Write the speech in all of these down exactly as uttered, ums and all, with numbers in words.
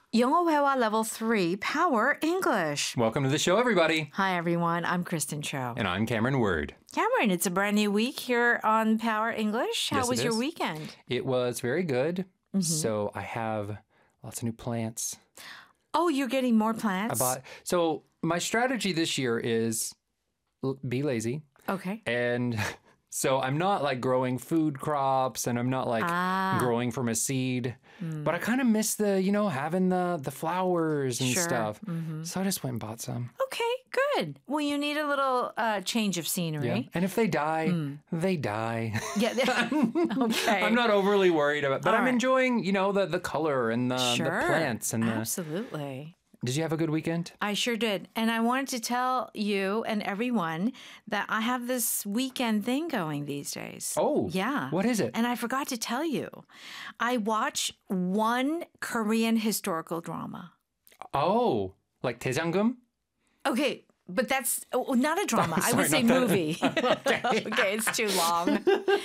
영어 회화 Level three, Power English. Welcome to the show, everybody. Hi, everyone. I'm Kristen Cho. And I'm Cameron Word. Cameron, it's a brand new week here on Power English. How Yes, it was your is. weekend? It was very good. So I have lots of new plants. Oh, you're getting more plants? I bought. So my strategy this year is l- be lazy. Okay. And so I'm not like growing food crops and I'm not like Ah. growing from a seed. But I kind of miss the, you know, having the, the flowers and Sure. stuff. So I just went and bought some. Okay, good. Well, you need a little uh, change of scenery. Yeah. And if they die, they die. Yeah. Okay. I'm not overly worried about, but All I'm right. enjoying, you know, the the color and the, Sure. the plants and the. Absolutely. Did you have a good weekend? I sure did. And I wanted to tell you and everyone that I have this weekend thing going these days. Oh, Yeah. What is it? And I forgot to tell you. I watch one Korean historical drama. Oh, like 대장금? Okay, but that's oh, not a drama. I would say sorry, not that. movie. Okay, it's too long.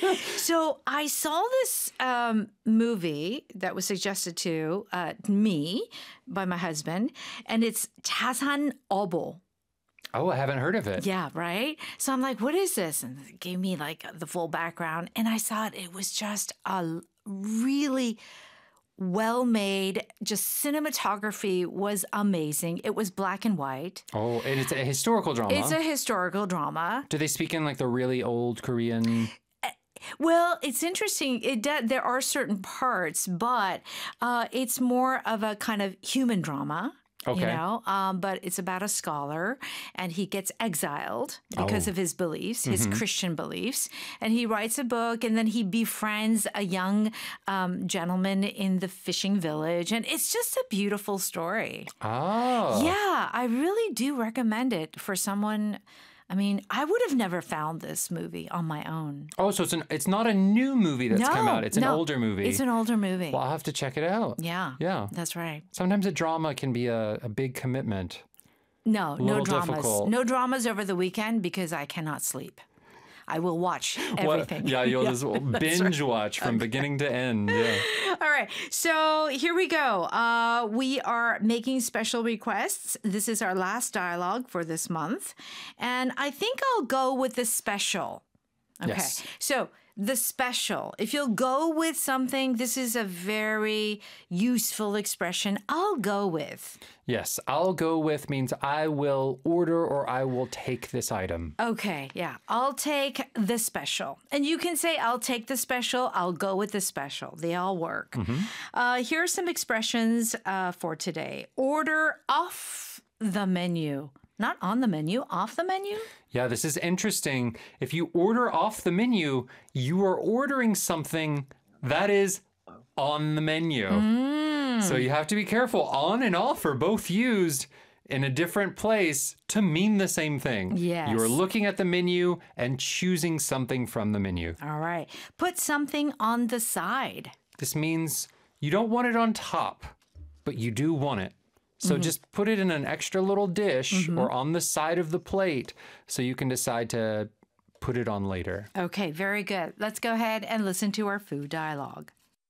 So I saw this um, movie that was suggested to uh, me by my husband, and it's 자산 어보. Oh, I haven't heard of it. Yeah, right? So I'm like, what is this? And it gave me like the full background. And I thought it was just a really well made, just cinematography was amazing. It was black and white. Oh, and it's a historical drama. It's a historical drama. Do they speak in like the really old Korean? Well, it's interesting. It do, there are certain parts, but uh, it's more of a kind of human drama. You Okay. know, um, but it's about a scholar, and he gets exiled because Oh. of his beliefs, his Christian beliefs, and he writes a book, and then he befriends a young um, gentleman in the fishing village, and it's just a beautiful story. Oh. Yeah, I really do recommend it for someone. I mean, I would have never found this movie on my own. Oh, so it's an it's not a new movie that's no, come out. It's an no, older movie. It's an older movie. Well, I'll have to check it out. Yeah. Yeah. That's right. Sometimes a drama can be a, a big commitment. No, no little dramas. difficult. No dramas over the weekend because I cannot sleep. I will watch What- everything. yeah, you'll just binge watch from beginning to end. Yeah. All right. So here we go. Uh, we are making special requests. This is our last dialogue for this month. And I think I'll go with the special. Okay. Yes. So the special. If you'll go with something, this is a very useful expression. I'll go with. Yes, I'll go with means I will order or I will take this item. Okay, yeah. I'll take the special. And you can say, I'll take the special. I'll go with the special. They all work. Uh, here are some expressions uh, for today. Order off the menu. Not on the menu, off the menu. Yeah, this is interesting. If you order off the menu, you are ordering something that is on the menu. So you have to be careful. On and off are both used in a different place to mean the same thing. Yes. You are looking at the menu and choosing something from the menu. All right. Put something on the side. This means you don't want it on top, but you do want it. So just put it in an extra little dish or on the side of the plate so you can decide to put it on later. Okay, very good. Let's go ahead and listen to our food dialogue.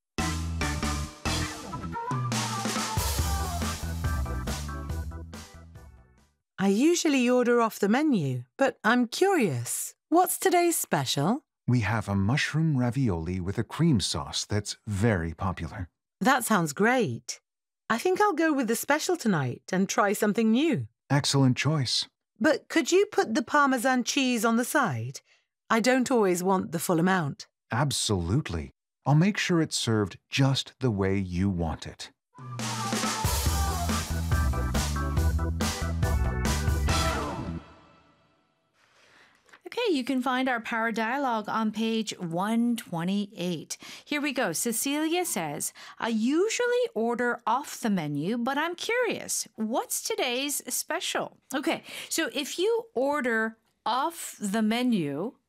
I usually order off the menu, but I'm curious. What's today's special? We have a mushroom ravioli with a cream sauce that's very popular. That sounds great. I think I'll go with the special tonight and try something new. Excellent choice. But could you put the Parmesan cheese on the side? I don't always want the full amount. Absolutely. I'll make sure it's served just the way you want it. Okay, you can find our Power Dialogue on page one twenty-eight. Here we go. Cecilia says, I usually order off the menu, but I'm curious. What's today's special? Okay, so if you order off the menu,